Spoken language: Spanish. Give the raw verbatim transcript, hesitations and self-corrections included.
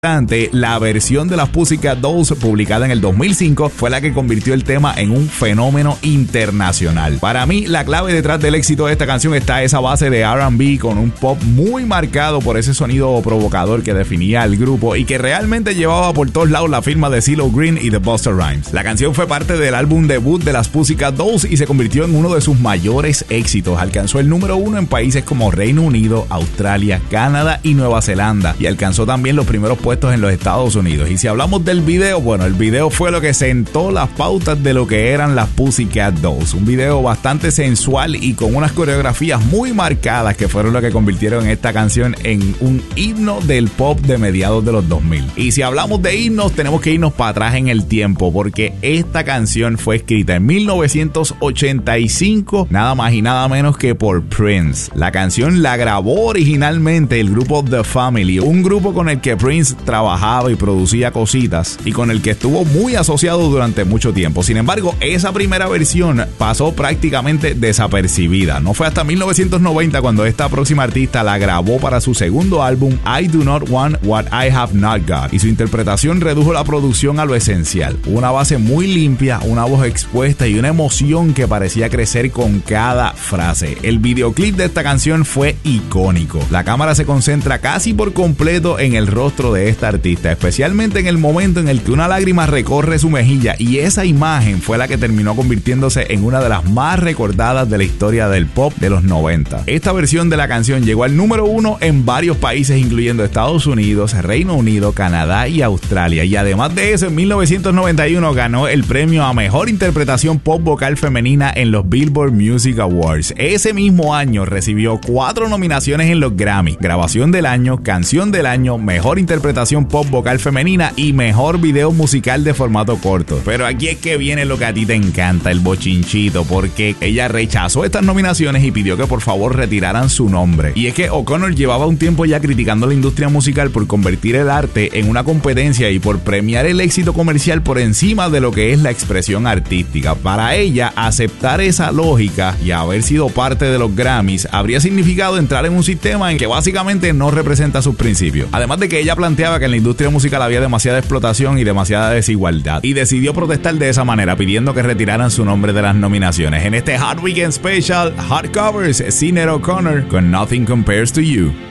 La versión de las Pussycat Dolls publicada en el dos mil cinco fue la que convirtió el tema en un fenómeno internacional. Para mí, la clave detrás del éxito de esta canción está esa base de R and B con un pop muy marcado por ese sonido provocador que definía al grupo y que realmente llevaba por todos lados la firma de CeeLo Green y de Busta Rhymes. La canción fue parte del álbum debut de las Pussycat Dolls y se convirtió en uno de sus mayores éxitos. Alcanzó el número uno en países como Reino Unido, Australia, Canadá y Nueva Zelanda y alcanzó también los primeros puestos en los Estados Unidos. Y si hablamos del video, bueno, el video fue lo que sentó las pautas de lo que eran las Pussycat Dolls. Un video bastante sensual y con unas coreografías muy marcadas que fueron lo que convirtieron esta canción en un himno del pop de mediados de los dos mil. Y si hablamos de himnos, tenemos que irnos para atrás en el tiempo porque esta canción fue escrita en mil novecientos ochenta y cinco, nada más y nada menos que por Prince. La canción la grabó originalmente el grupo The Family, un grupo con el que Prince trabajaba y producía cositas y con el que estuvo muy asociado durante mucho tiempo. Sin embargo, esa primera versión pasó prácticamente desapercibida. No fue hasta mil novecientos noventa cuando esta próxima artista la grabó para su segundo álbum I Do Not Want What I Have Not Got y su interpretación redujo la producción a lo esencial. Una base muy limpia, una voz expuesta y una emoción que parecía crecer con cada frase. El videoclip de esta canción fue icónico. La cámara se concentra casi por completo en el rostro de esta artista, especialmente en el momento en el que una lágrima recorre su mejilla, y esa imagen fue la que terminó convirtiéndose en una de las más recordadas de la historia del pop de los noventa. Esta versión de la canción llegó al número uno en varios países, incluyendo Estados Unidos, Reino Unido, Canadá y Australia, y además de eso, en mil novecientos noventa y uno ganó el premio a Mejor Interpretación Pop Vocal Femenina en los Billboard Music Awards. Ese mismo año recibió cuatro nominaciones en los Grammy: Grabación del Año, Canción del Año, Mejor Interpretación Pop Vocal Femenina y Mejor Video Musical de Formato Corto. Pero aquí es que viene lo que a ti te encanta, el bochinchito, porque ella rechazó estas nominaciones y pidió que por favor retiraran su nombre. Y es que O'Connor llevaba un tiempo ya criticando la industria musical por convertir el arte en una competencia y por premiar el éxito comercial por encima de lo que es la expresión artística. Para ella, aceptar esa lógica y haber sido parte de los Grammys habría significado entrar en un sistema en que básicamente no representa sus principios. Además de que ella planteaba que en la industria musical había demasiada explotación y demasiada desigualdad, y decidió protestar de esa manera pidiendo que retiraran su nombre de las nominaciones. En este Hot Weekend Special, Hot Covers, Sinéad O'Connor con Nothing Compares to You.